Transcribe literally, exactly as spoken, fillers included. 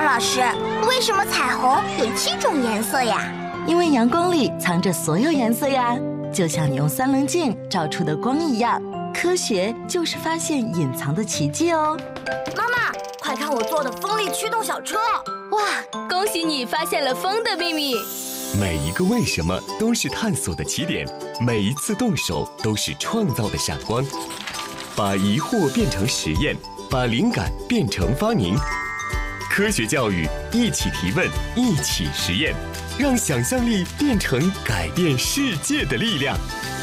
老师，为什么彩虹有七种颜色呀？ 因为阳光里藏着所有颜色呀，就像你用三棱镜照出的光一样。科学就是发现隐藏的奇迹哦。 妈妈，快看我做的风力驱动小车！ 哇，恭喜你发现了风的秘密！ 每一个为什么都是探索的起点，每一次动手都是创造的闪光。把疑惑变成实验，把灵感变成发明。科学教育，一起提问，一起实验，让想象力变成改变世界的力量。